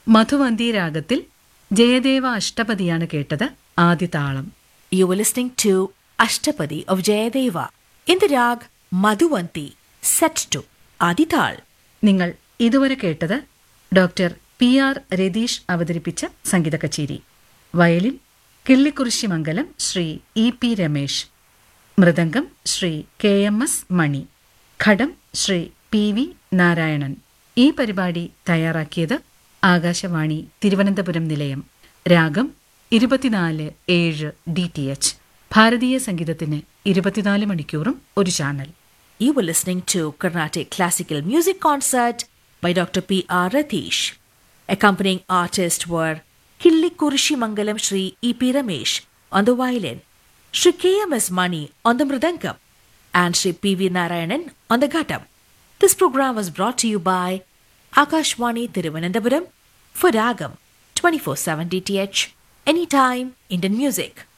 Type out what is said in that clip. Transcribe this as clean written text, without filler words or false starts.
മധുവന്തി രാഗത്തിൽ ജയദേവ അഷ്ടപതിയാണ് കേട്ടത്. ആദ്യ താളം. You were listening to Ashtapadi of Jayadeva in the rag Madhuvanti, set to Adital. നിങ്ങൾ ഇതുവരെ കേട്ടത് ഡോക്ടർ PR രതീഷ് അവതരിപ്പിച്ച സംഗീത കച്ചേരി. Violin Killikkurissimangalam Shri EP Ramesh, mridangam Shri KMS മണി, ഘടം ശ്രീ PV നാരായണൻ. ഈ പരിപാടി തയ്യാറാക്കിയത് ആകാശവാണി തിരുവനന്തപുരം നിലയം. രാഗം 24/7 DTH. ഭാരതീയ സംഗീതത്തിന് 24 മണിക്കൂറും ഒരു channel. You were listening to Carnatic Classical Music Concert by Dr. PR Ratish. Accompanying artists were Killikurishi Mangalam Shri EP Ramesh on the violin, Shri KMS Mani on the mridangam, and Shri PV Narayanan on the ghatam. This program was brought to you by Akashwani Thiruvananthapuram for Ragam 24/7 DTH, anytime Indian music.